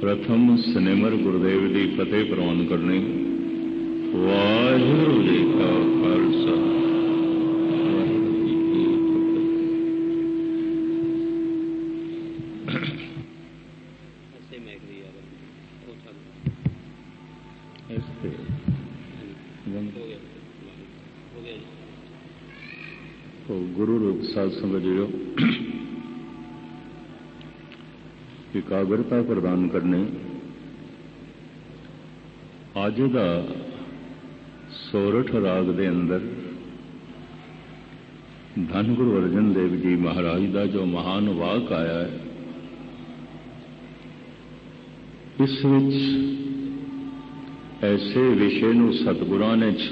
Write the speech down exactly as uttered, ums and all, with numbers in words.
प्रथम सिनेमर गुरुदेव की फतेह प्रवान करनी। वाहिगुरू जी का खालसा वाहिगुरू जी की फतेह। तो गुरु रूप साध संगत जीओ, एकाग्रता प्रदान करने अज का सोरठ राग दे अंदर धन गुरु अर्जन देव जी महाराज का जो महान वाक आया है, इस विच ऐसे विषय नूं सतगुरां ने